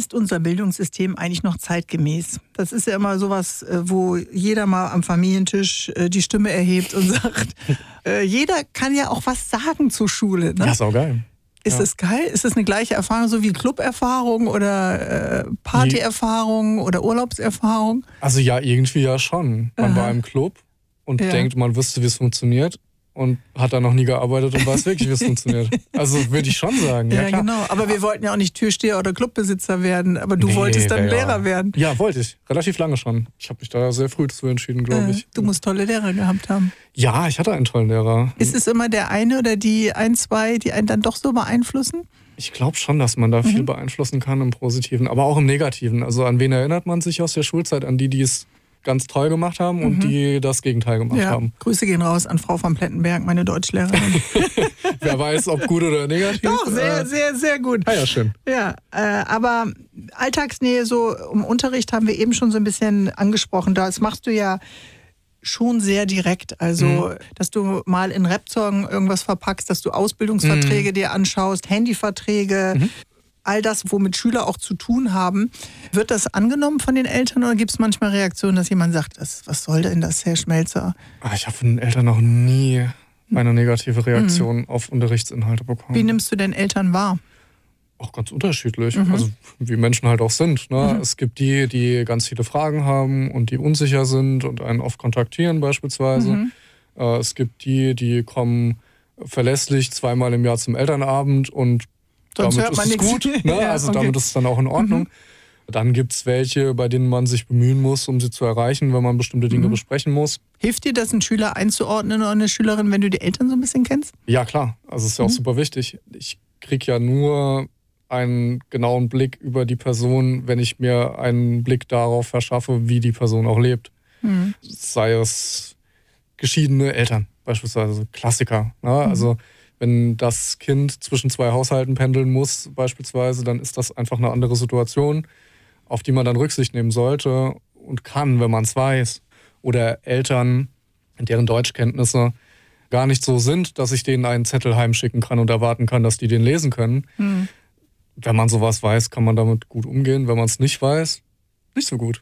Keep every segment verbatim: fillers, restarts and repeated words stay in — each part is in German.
ist unser Bildungssystem eigentlich noch zeitgemäß? Das ist ja immer sowas, wo jeder mal am Familientisch die Stimme erhebt und sagt, jeder kann ja auch was sagen zur Schule. Ne? Ja, ist auch geil. Ist ja. das geil? Ist das eine gleiche Erfahrung, so wie Club-Erfahrung oder äh, Party-Erfahrung oder Urlaubserfahrung? Also ja, irgendwie ja schon. Man Aha. war im Club und ja. denkt, man wüsste, wie es funktioniert. Und hat da noch nie gearbeitet und weiß wirklich, wie es funktioniert. Also würde ich schon sagen. Ja, ja klar. genau. Aber wir wollten ja auch nicht Türsteher oder Clubbesitzer werden. Aber du nee, wolltest dann ja. Lehrer werden. Ja, wollte ich. Relativ lange schon. Ich habe mich da sehr früh dazu entschieden, glaube ich. Äh, du musst tolle Lehrer gehabt haben. Ja, ich hatte einen tollen Lehrer. Ist es immer der eine oder die ein, zwei, die einen dann doch so beeinflussen? Ich glaube schon, dass man da viel mhm. beeinflussen kann im Positiven, aber auch im Negativen. Also an wen erinnert man sich aus der Schulzeit? An die, die es ganz toll gemacht haben und mhm. die das Gegenteil gemacht ja. haben. Grüße gehen raus an Frau von Plettenberg, meine Deutschlehrerin. Wer weiß, ob gut oder negativ. Doch, sehr, sehr, sehr gut. Ah ja, schön. Ja, äh, aber Alltagsnähe so im Unterricht haben wir eben schon so ein bisschen angesprochen. Das machst du ja schon sehr direkt. Also, mhm. dass du mal in Rap-Song irgendwas verpackst, dass du Ausbildungsverträge mhm. dir anschaust, Handyverträge, mhm. all das, womit Schüler auch zu tun haben. Wird das angenommen von den Eltern oder gibt es manchmal Reaktionen, dass jemand sagt, das, was soll denn das, Herr Schmelzer? Ich habe von den Eltern noch nie eine negative Reaktion mhm. auf Unterrichtsinhalte bekommen. Wie nimmst du denn Eltern wahr? Auch ganz unterschiedlich. Mhm. Also wie Menschen halt auch sind. Ne? Mhm. Es gibt die, die ganz viele Fragen haben und die unsicher sind und einen oft kontaktieren beispielsweise. Mhm. Es gibt die, die kommen verlässlich zweimal im Jahr zum Elternabend und Sonst damit hört man ist es nichts. gut, ne? Ja, also okay. damit ist es dann auch in Ordnung. Mhm. Dann gibt es welche, bei denen man sich bemühen muss, um sie zu erreichen, wenn man bestimmte Dinge mhm. besprechen muss. Hilft dir das, einen Schüler einzuordnen oder eine Schülerin, wenn du die Eltern so ein bisschen kennst? Ja, klar. Also es ist ja auch mhm. super wichtig. Ich kriege ja nur einen genauen Blick über die Person, wenn ich mir einen Blick darauf verschaffe, wie die Person auch lebt. Mhm. Sei es geschiedene Eltern, beispielsweise Klassiker. Ne? Mhm. Also wenn das Kind zwischen zwei Haushalten pendeln muss, beispielsweise, dann ist das einfach eine andere Situation, auf die man dann Rücksicht nehmen sollte und kann, wenn man es weiß. Oder Eltern, deren Deutschkenntnisse gar nicht so sind, dass ich denen einen Zettel heimschicken kann und erwarten kann, dass die den lesen können. Mhm. Wenn man sowas weiß, kann man damit gut umgehen. Wenn man es nicht weiß, nicht so gut.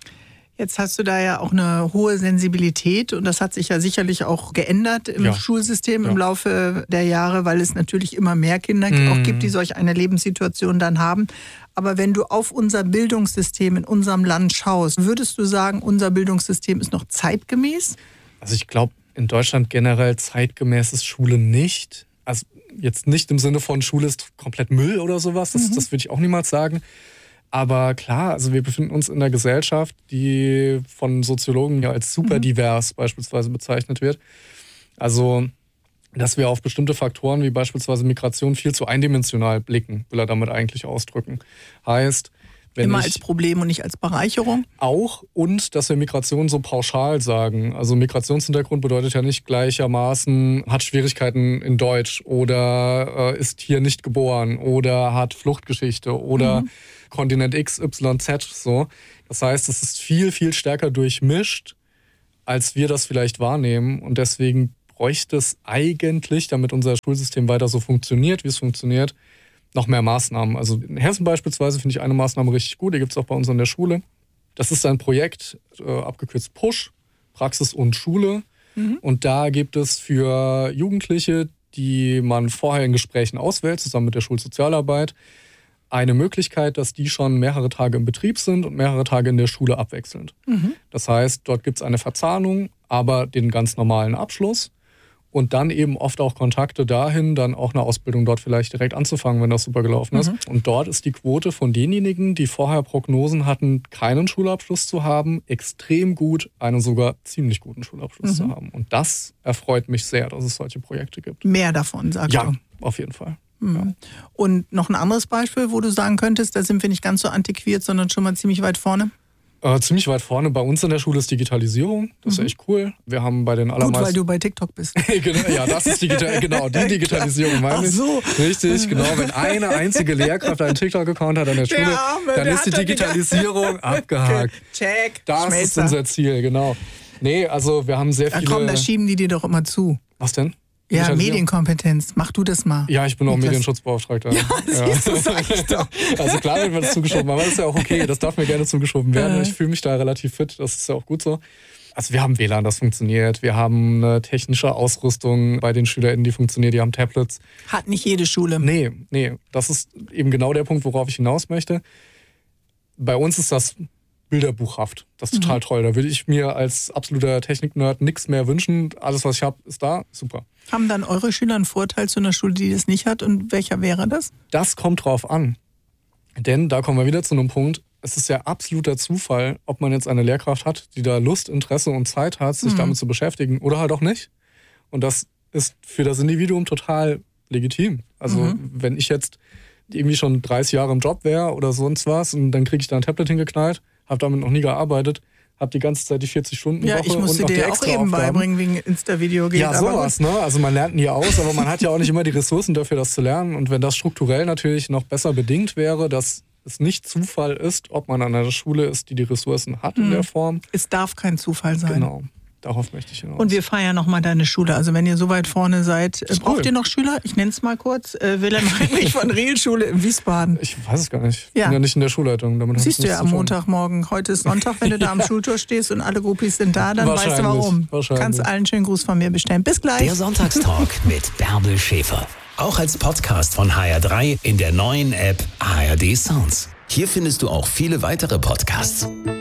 Jetzt hast du da ja auch eine hohe Sensibilität und das hat sich ja sicherlich auch geändert im ja. Schulsystem ja. im Laufe der Jahre, weil es natürlich immer mehr Kinder mm. auch gibt, die solch eine Lebenssituation dann haben. Aber wenn du auf unser Bildungssystem in unserem Land schaust, würdest du sagen, unser Bildungssystem ist noch zeitgemäß? Also ich glaube, in Deutschland generell zeitgemäß ist Schule nicht. Also jetzt nicht im Sinne von Schule ist komplett Müll oder sowas, das, mhm. das würde ich auch niemals sagen. Aber klar, also wir befinden uns in einer Gesellschaft, die von Soziologen ja als super divers mhm. beispielsweise bezeichnet wird. Also, dass wir auf bestimmte Faktoren wie beispielsweise Migration viel zu eindimensional blicken, will er damit eigentlich ausdrücken. Heißt, wenn immer ich als Problem und nicht als Bereicherung? Auch, und dass wir Migration so pauschal sagen. Also Migrationshintergrund bedeutet ja nicht gleichermaßen, hat Schwierigkeiten in Deutsch oder äh, ist hier nicht geboren oder hat Fluchtgeschichte oder mhm. Kontinent X, Y, Z. So. Das heißt, es ist viel, viel stärker durchmischt, als wir das vielleicht wahrnehmen. Und deswegen bräuchte es eigentlich, damit unser Schulsystem weiter so funktioniert, wie es funktioniert, noch mehr Maßnahmen. Also in Hessen beispielsweise finde ich eine Maßnahme richtig gut, die gibt es auch bei uns an der Schule. Das ist ein Projekt, äh, abgekürzt PUSH, Praxis und Schule. Mhm. Und da gibt es für Jugendliche, die man vorher in Gesprächen auswählt, zusammen mit der Schulsozialarbeit, eine Möglichkeit, dass die schon mehrere Tage im Betrieb sind und mehrere Tage in der Schule abwechselnd. Mhm. Das heißt, dort gibt es eine Verzahnung, aber den ganz normalen Abschluss. Und dann eben oft auch Kontakte dahin, dann auch eine Ausbildung dort vielleicht direkt anzufangen, wenn das super gelaufen ist. Mhm. Und dort ist die Quote von denjenigen, die vorher Prognosen hatten, keinen Schulabschluss zu haben, extrem gut, einen sogar ziemlich guten Schulabschluss mhm. zu haben. Und das erfreut mich sehr, dass es solche Projekte gibt. Mehr davon, sagst ja, du? Ja, auf jeden Fall. Mhm. Ja. Und noch ein anderes Beispiel, wo du sagen könntest, da sind wir nicht ganz so antiquiert, sondern schon mal ziemlich weit vorne? Äh, ziemlich weit vorne. Bei uns in der Schule ist Digitalisierung. Das mhm. ist echt cool. Wir haben bei den allermeisten... Gut, weil du bei TikTok bist. genau, ja, das ist digital, genau, die Digitalisierung meine ich. Ach so. Richtig, genau. Wenn eine einzige Lehrkraft einen TikTok-Account hat an der Schule, der Arme, dann ist die Digitalisierung die abgehakt. Check. Das Schmelzer. Ist unser Ziel, genau. Nee, also wir haben sehr viele... Ja, komm, da schieben die dir doch immer zu. Was denn? Ja, Medienkompetenz. Mach du das mal. Ja, ich bin auch Medienschutzbeauftragter. Ja, siehst du, sag ich doch. Also klar wird mir das zugeschoben, aber das ist ja auch okay. Das darf mir gerne zugeschoben werden. Ich fühle mich da relativ fit. Das ist ja auch gut so. Also wir haben W L A N, das funktioniert. Wir haben eine technische Ausrüstung bei den SchülerInnen, die funktioniert. Die haben Tablets. Hat nicht jede Schule. Nee, nee. Das ist eben genau der Punkt, worauf ich hinaus möchte. Bei uns ist das bilderbuchhaft. Das ist total mhm. toll. Da würde ich mir als absoluter Technik-Nerd nichts mehr wünschen. Alles, was ich habe, ist da. Super. Haben dann eure Schüler einen Vorteil zu einer Schule, die das nicht hat? Und welcher wäre das? Das kommt drauf an. Denn da kommen wir wieder zu einem Punkt. Es ist ja absoluter Zufall, ob man jetzt eine Lehrkraft hat, die da Lust, Interesse und Zeit hat, sich mhm. damit zu beschäftigen oder halt auch nicht. Und das ist für das Individuum total legitim. Also mhm. wenn ich jetzt irgendwie schon dreißig Jahre im Job wäre oder sonst was und dann kriege ich da ein Tablet hingeknallt, habe damit noch nie gearbeitet, habe die ganze Zeit die vierzig-Stunden-Woche ja, ich musste und noch dir die auch eben beibringen wegen Insta-Video geht. Ja, sowas, ne? Also man lernt nie aus, aber man hat ja auch nicht immer die Ressourcen dafür, das zu lernen. Und wenn das strukturell natürlich noch besser bedingt wäre, dass es nicht Zufall ist, ob man an einer Schule ist, die die Ressourcen hat in mhm. der Form. Es darf kein Zufall sein. Genau. Darauf möchte ich hinaus. Und wir feiern nochmal deine Schule. Also wenn ihr so weit vorne seid, braucht cool. ihr noch Schüler? Ich nenne es mal kurz. Äh, Wilhelm Heinrich von Rehl-Schule in Wiesbaden. Ich weiß es gar nicht. Ich ja. bin ja nicht in der Schulleitung. Damit siehst du ja am Montagmorgen. Heute ist Sonntag, wenn du da am Schultor stehst und alle Groupies sind da, dann weißt du warum. Kannst allen schönen Gruß von mir bestellen. Bis gleich. Der Sonntagstalk mit Bärbel Schäfer. Auch als Podcast von H R drei in der neuen App H R D Sounds. Hier findest du auch viele weitere Podcasts.